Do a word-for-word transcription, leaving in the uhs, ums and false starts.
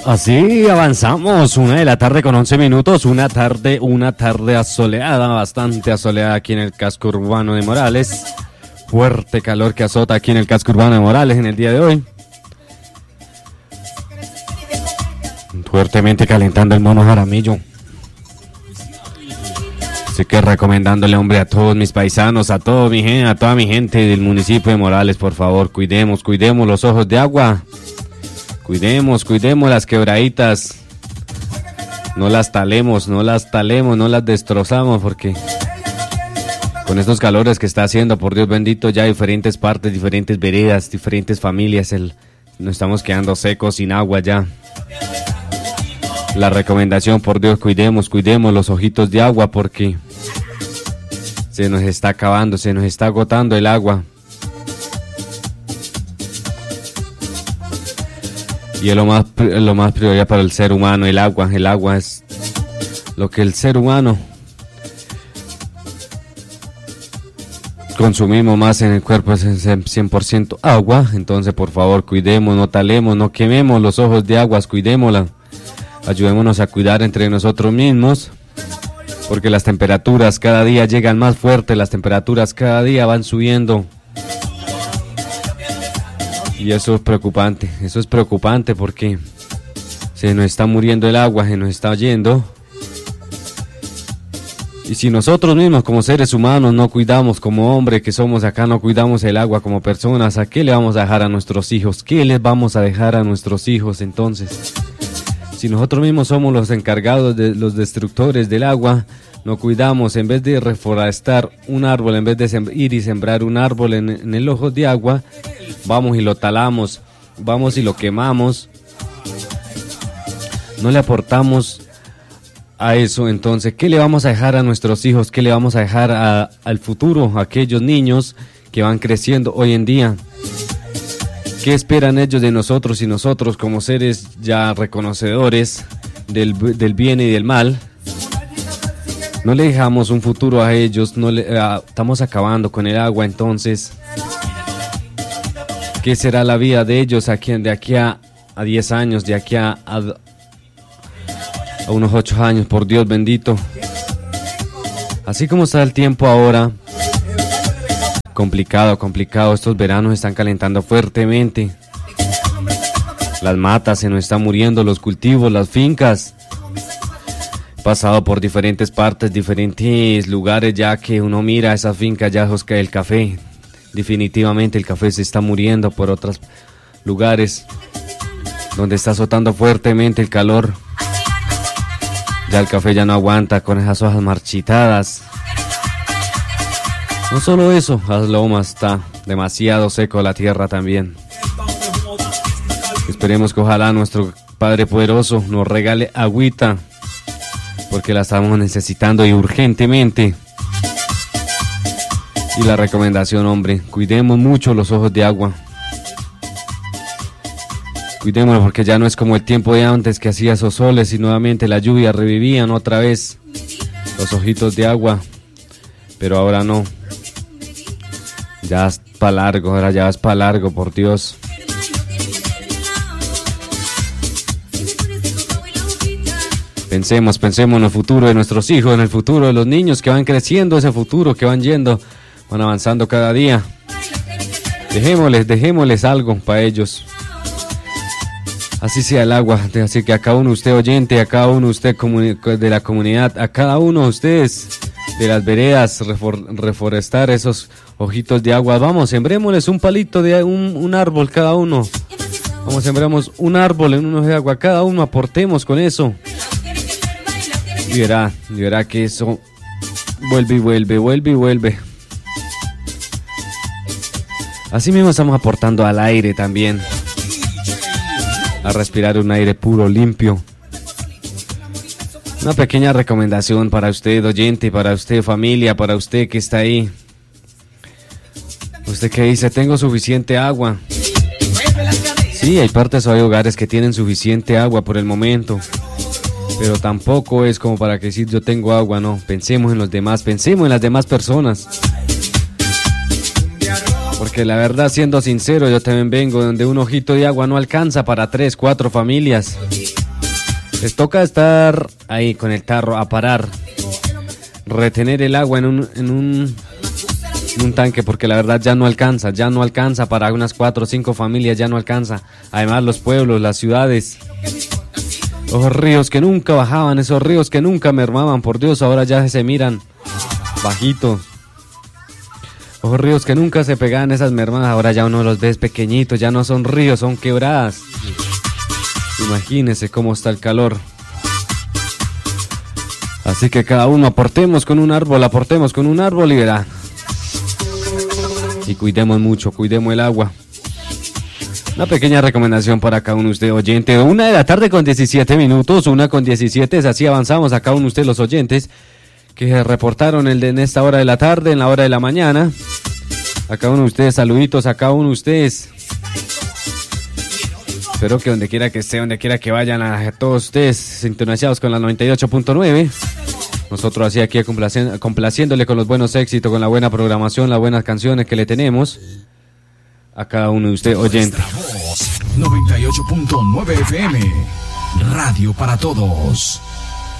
Así avanzamos, una de la tarde con once minutos, una tarde, una tarde asoleada, bastante asoleada aquí en el casco urbano de Morales. Fuerte calor que azota aquí en el casco urbano de Morales en el día de hoy. Fuertemente calentando el mono Jaramillo. Así que recomendándole, hombre, a todos mis paisanos, a todo mi gente, a toda mi gente del municipio de Morales, por favor, cuidemos, cuidemos los ojos de agua. Cuidemos, cuidemos las quebraditas. No las talemos, no las talemos, no las destrozamos, porque con estos calores que está haciendo, por Dios bendito, ya diferentes partes, diferentes veredas, diferentes familias, el, nos estamos quedando secos, sin agua ya. La recomendación, por Dios, cuidemos, cuidemos los ojitos de agua, porque se nos está acabando, se nos está agotando el agua. Y es lo más, lo más prioridad para el ser humano, el agua. El agua es lo que el ser humano consumimos más en el cuerpo, es cien por ciento agua. Entonces, por favor, cuidemos, no talemos, no quememos los ojos de aguas, cuidémosla. Ayudémonos a cuidar entre nosotros mismos, porque las temperaturas cada día llegan más fuertes, las temperaturas cada día van subiendo. Y eso es preocupante, eso es preocupante porque se nos está muriendo el agua, se nos está yendo. Y si nosotros mismos como seres humanos no cuidamos, como hombres que somos acá, no cuidamos el agua como personas, ¿a qué le vamos a dejar a nuestros hijos? ¿Qué les vamos a dejar a nuestros hijos entonces? Si nosotros mismos somos los encargados, de los destructores del agua, no cuidamos, en vez de reforestar un árbol, en vez de ir y sembrar un árbol en, en el ojo de agua, vamos y lo talamos, vamos y lo quemamos. No le aportamos a eso, entonces, ¿qué le vamos a dejar a nuestros hijos? ¿Qué le vamos a dejar a, al futuro, a aquellos niños que van creciendo hoy en día? ¿Qué esperan ellos de nosotros y nosotros como seres ya reconocedores del, del bien y del mal? No le dejamos un futuro a ellos, no le, uh, estamos acabando con el agua, entonces ¿qué será la vida de ellos aquí, de aquí a, a diez años, de aquí a, a, a unos ocho años, por Dios bendito? Así como está el tiempo ahora, complicado, complicado, estos veranos están calentando fuertemente. Las matas se nos están muriendo, los cultivos, las fincas. He pasado por diferentes partes, diferentes lugares, ya que uno mira esas fincas, ya que el café, definitivamente el café se está muriendo. Por otros lugares donde está azotando fuertemente el calor, ya el café ya no aguanta con esas hojas marchitadas. No solo eso, las lomas, está demasiado seco la tierra también. Esperemos que ojalá nuestro Padre Poderoso nos regale agüita, porque la estamos necesitando y urgentemente. Y la recomendación, hombre, cuidemos mucho los ojos de agua. Cuidémoslo, porque ya no es como el tiempo de antes, que hacía esos soles y nuevamente la lluvia revivían otra vez los ojitos de agua. Pero ahora no. Ya es para largo, ahora ya es para largo, por Dios. Pensemos, pensemos en el futuro de nuestros hijos, en el futuro de los niños que van creciendo, ese futuro que van yendo, van avanzando cada día. Dejémosles, dejémosles algo para ellos. Así sea el agua, así que a cada uno de usted oyente, a cada uno de usted de la comunidad, a cada uno de ustedes de las veredas, refor, reforestar esos ojitos de agua. Vamos, sembrémosles un palito de un, un árbol cada uno. Vamos, sembramos un árbol en unos de agua, cada uno aportemos con eso. Y verá, y verá que eso vuelve y vuelve, vuelve y vuelve. Así mismo estamos aportando al aire también, a respirar un aire puro, limpio. Una pequeña recomendación para usted, oyente, para usted, familia, para usted que está ahí. Usted que dice, tengo suficiente agua. Sí, hay partes o hay hogares que tienen suficiente agua por el momento, pero tampoco es como para que decir yo tengo agua, no. Pensemos en los demás, pensemos en las demás personas. Porque la verdad, siendo sincero, yo también vengo donde un ojito de agua no alcanza para tres, cuatro familias. Les toca estar ahí con el tarro a parar, retener el agua en un, en un, en un tanque, porque la verdad ya no alcanza, ya no alcanza para unas cuatro o cinco familias, ya no alcanza. Además los pueblos, las ciudades, los ríos que nunca bajaban, esos ríos que nunca mermaban, por Dios, ahora ya se miran bajitos. Los ríos que nunca se pegaban esas mermadas, ahora ya uno los ves pequeñitos, ya no son ríos, son quebradas. Imagínense cómo está el calor. Así que cada uno aportemos con un árbol, aportemos con un árbol y verá. Y cuidemos mucho, cuidemos el agua. Una pequeña recomendación para cada uno de ustedes, oyente. Una de la tarde con diecisiete minutos, una con diecisiete, así avanzamos a cada uno de ustedes, los oyentes, que reportaron el de en esta hora de la tarde, en la hora de la mañana. A cada uno de ustedes, saluditos a cada uno de ustedes. Espero que donde quiera que esté, donde quiera que vayan, a todos ustedes sintonizados con la noventa y ocho punto nueve. Nosotros así aquí complaci- complaciéndole con los buenos éxitos, con la buena programación, las buenas canciones que le tenemos a cada uno de ustedes, oyentes. noventa y ocho punto nueve F M, Radio para Todos.